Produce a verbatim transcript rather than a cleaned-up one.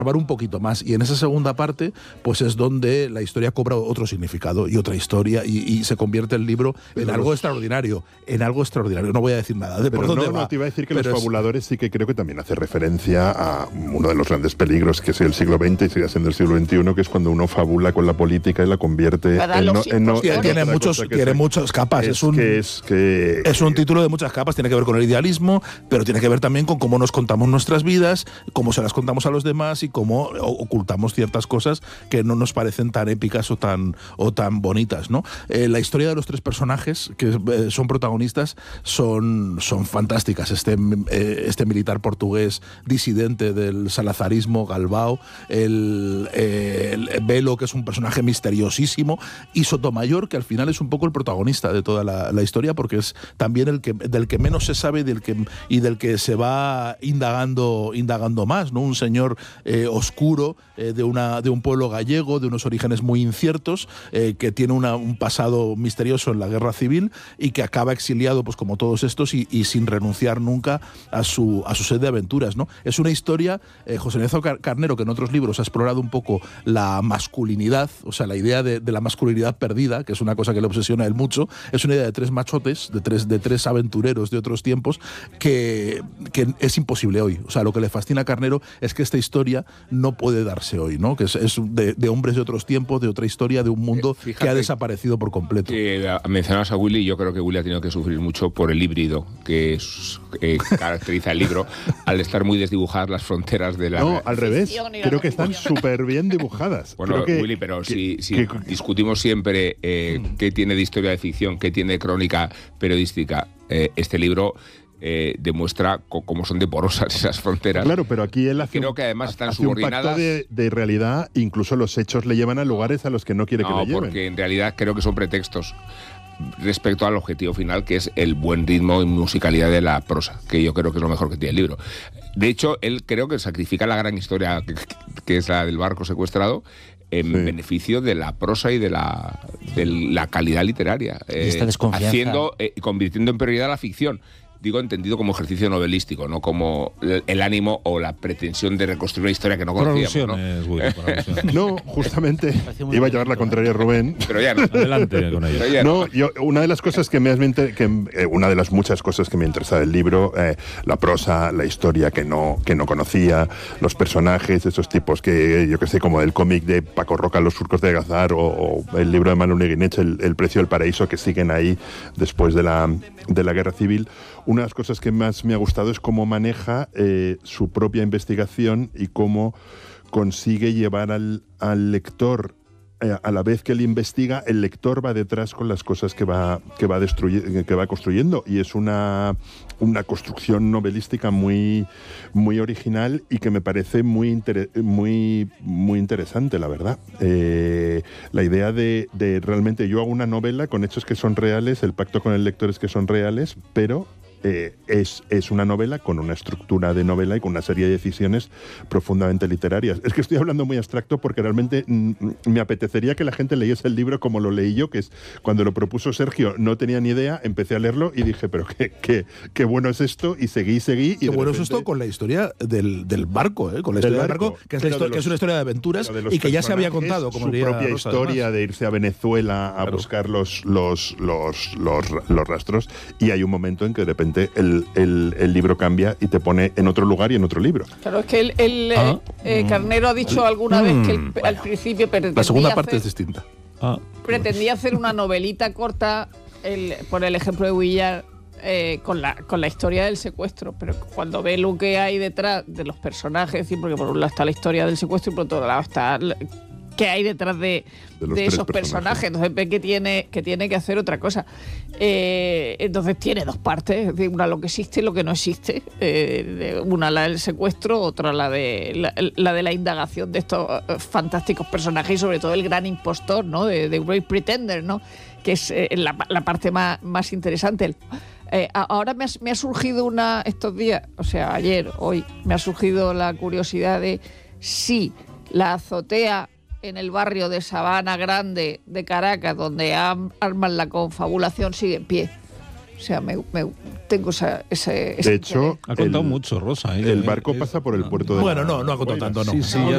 un poquito más, y en esa segunda parte pues es donde la historia cobra otro significado y otra historia y, y se convierte el libro en pero algo los... extraordinario, en algo extraordinario. No voy a decir nada de pero por dónde no, va. No, te iba a decir que pero Los es... fabuladores sí que creo que también hace referencia a uno de los grandes peligros que es el siglo veinte y sigue siendo el siglo veintiuno, que es cuando uno fabula con la política y la convierte en, no, en, no, tiene, en tiene muchos tiene muchas capas, es, es un que es, que, es un título de muchas capas, tiene que ver con el idealismo, pero tiene que ver también con cómo nos contamos nuestras vidas, cómo se las contamos a los demás y cómo ocultamos ciertas cosas que no nos parecen tan épicas o tan, o tan bonitas, ¿no? Eh, la historia de los tres personajes que eh, son protagonistas son, son fantásticas. Este, eh, este militar portugués disidente del salazarismo, Galbao, el, eh, el Belo, que es un personaje misteriosísimo, y Sotomayor, que al final es un poco el protagonista de toda la, la historia, porque es también el que, del que menos se sabe del que, y del que se va indagando, indagando más, ¿no? Un señor eh, oscuro, eh, de, una, de un pueblo gallego, de unos orígenes muy inciertos, eh, que tiene una, un pasado misterioso en la guerra civil y que acaba exiliado, pues como todos estos, y, y sin renunciar nunca a su, a su sed de aventuras, ¿no? Es una historia, eh, José Lorenzo Carnero, que en otros libros ha explorado un poco la masculinidad, o sea, la idea de, de la masculinidad perdida, que es una cosa que le obsesiona a él mucho. Es una idea de tres machotes, de tres, de tres aventureros de otros tiempos, que, que es imposible hoy. O sea, lo que le fascina a Carnero es que esta historia no puede darse hoy, ¿no? Que es, es de, de hombres de otros tiempos, de otra historia, de un mundo Fíjate que ha desaparecido por completo. Que mencionabas a Willy, yo creo que Willy ha tenido que sufrir mucho por el híbrido que es, eh, caracteriza el libro, al estar muy desdibujadas las fronteras de la... No, al revés. Creo que están súper bien dibujadas. Bueno, creo que, Willy, pero que, si, si que, discutimos siempre eh, qué tiene de historia de ficción, qué tiene de crónica periodística, eh, este libro... Eh, demuestra cómo son de porosas esas fronteras. Claro, pero aquí él hace, creo que además están hace subordinadas. Un pacto de, de realidad, incluso los hechos le llevan a lugares a los que no quiere no, que le lleven. Porque en realidad creo que son pretextos respecto al objetivo final, que es el buen ritmo y musicalidad de la prosa, que yo creo que es lo mejor que tiene el libro. De hecho, él creo que sacrifica la gran historia que, que es la del barco secuestrado en sí. beneficio de la prosa y de la, de la calidad literaria, y esta desconfianza. eh, haciendo, eh, convirtiendo en prioridad la ficción. Digo, entendido como ejercicio novelístico, no como el ánimo o la pretensión de reconstruir una historia que no conocíamos, ¿no? Willy, no, justamente iba a llevar la contraria a Rubén. Pero ya no. Adelante con ello. No, yo, una de las cosas que me has que eh, una de las muchas cosas que me interesa del libro, eh, la prosa, la historia que no que no conocía, los personajes, esos tipos que yo que sé, como el cómic de Paco Roca, Los surcos de Gazar, o, o el libro de Manu Neguinech, el, el precio del paraíso, que siguen ahí después de la de la guerra civil. Una de las cosas que más me ha gustado es cómo maneja eh, su propia investigación y cómo consigue llevar al, al lector, eh, a la vez que él investiga, el lector va detrás con las cosas que va, que va, destruye, que va construyendo. Y es una, una construcción novelística muy, muy original y que me parece muy, inter, muy, muy interesante, la verdad. Eh, la idea de, de realmente yo hago una novela con hechos que son reales, el pacto con el lector es que son reales, pero... Eh, es, es una novela con una estructura de novela y con una serie de decisiones profundamente literarias. Es que estoy hablando muy abstracto porque realmente mm, me apetecería que la gente leyese el libro como lo leí yo, que es cuando lo propuso Sergio, no tenía ni idea, empecé a leerlo y dije, pero qué, qué, qué bueno es esto, y seguí, seguí. Y qué bueno repente... es esto con la historia del, del barco, ¿eh? Con la historia del barco, del barco que, es la de los, que es una historia de aventuras y que ya se había contado. Como su propia Rosa, historia además. De irse a Venezuela a claro. buscar los, los, los, los, los rastros, y hay un momento en que de repente El, el, el libro cambia y te pone en otro lugar y en otro libro. Claro, es que el, el ah, eh, Carnero ha dicho alguna mm, vez que el, bueno, al principio pretendía la segunda parte hacer, es distinta. Ah. Pretendía hacer una novelita corta, el, por el ejemplo de Vuillard, eh, con, la, con la historia del secuestro, pero cuando ve lo que hay detrás de los personajes, ¿sí? Porque por un lado está la historia del secuestro y por otro lado está... que hay detrás de, de, de esos personajes. personajes, entonces ve que tiene, que tiene que hacer otra cosa. Eh, entonces tiene dos partes, una lo que existe y lo que no existe, eh, una la del secuestro, otra la de la, la de la indagación de estos fantásticos personajes y sobre todo el gran impostor, ¿no? de, de Great Pretender, ¿no? Que es eh, la, la parte más, más interesante. Eh, ahora me ha, me ha surgido una, estos días, o sea, ayer, hoy, me ha surgido la curiosidad de si la azotea en el barrio de Sabana Grande de Caracas, donde arman la confabulación, sigue en pie. O sea, me, me tengo esa, ese... De hecho... Ha contado el, mucho, Rosa. ¿eh? El barco pasa por el puerto de... Bueno, no, no ha contado tanto, no. Sí, sí, ya